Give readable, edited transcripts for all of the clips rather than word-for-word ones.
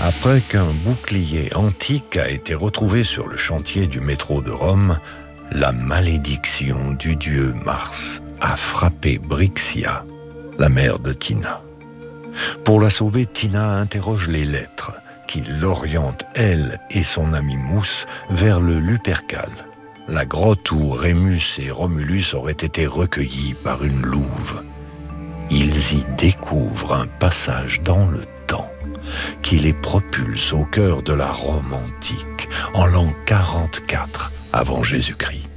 Après qu'un bouclier antique a été retrouvé sur le chantier du métro de Rome, la malédiction du dieu Mars a frappé Brixia, la mère de Tina. Pour la sauver, Tina interroge les lettres qui l'orientent, elle et son ami Mousse, vers le Lupercal, la grotte où Rémus et Romulus auraient été recueillis par une louve. Ils y découvrent un passage dans le temps qui les propulse au cœur de la Rome antique, en l'an 44 avant Jésus-Christ.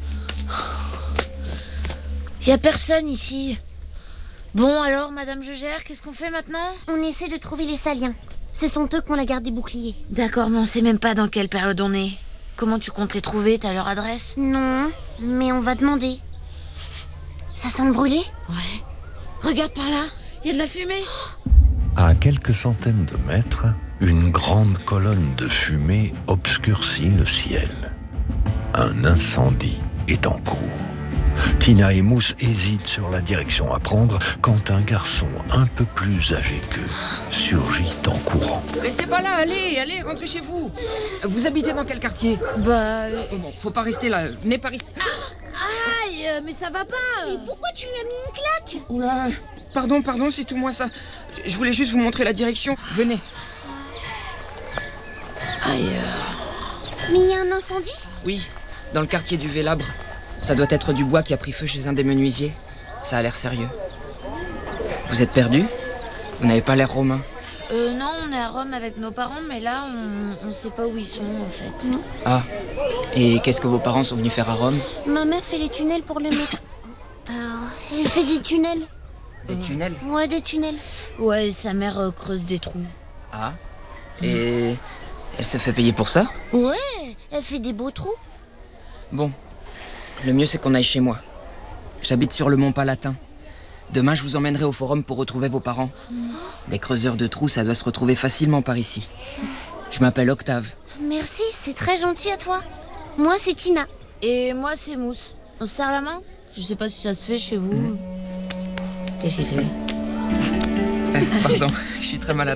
Y a personne ici. Bon alors, Madame Jeugère, qu'est-ce qu'on fait maintenant? On essaie de trouver les Saliens. Ce sont eux qui ont la garde des boucliers. D'accord, mais on sait même pas dans quelle période on est. Comment tu comptes les trouver? T'as leur adresse? Non, mais on va demander. Ça sent le brûlé? Ouais. Regarde par là, y a de la fumée. À quelques centaines de mètres, une grande colonne de fumée obscurcit le ciel. Un incendie est en cours. Tina et Mousse hésitent sur la direction à prendre quand un garçon un peu plus âgé qu'eux surgit en courant. Restez pas là, allez, rentrez chez vous. Vous habitez dans quel quartier? Bah... Bon, faut pas rester là, venez par ici. Aïe, mais ça va pas. Mais pourquoi tu lui as mis une claque? Oula, pardon, c'est tout moi ça. Je voulais juste vous montrer la direction, venez. Aïe. Mais il y a un incendie? Oui, dans le quartier du Vélabre. Ça doit être du bois qui a pris feu chez un des menuisiers. Ça a l'air sérieux. Vous êtes perdu? Vous n'avez pas l'air romain. Non, on est à Rome avec nos parents, mais là, on sait pas où ils sont, en fait. Ah, et qu'est-ce que vos parents sont venus faire à Rome? Ma mère fait les tunnels pour le métro. Elle fait des tunnels. Des tunnels? Ouais, des tunnels. Ouais, sa mère creuse des trous. Ah, et elle se fait payer pour ça? Ouais, elle fait des beaux trous. Bon, le mieux c'est qu'on aille chez moi. J'habite sur le mont Palatin. Demain, je vous emmènerai au forum pour retrouver vos parents. Des creuseurs de trous, ça doit se retrouver facilement par ici. Je m'appelle Octave. Merci, c'est très gentil à toi. Moi, c'est Tina. Et moi, c'est Mousse. On se serre la main? Je sais pas si ça se fait chez vous. Qu'est-ce qu'il fait? Pardon, je suis très maladroit.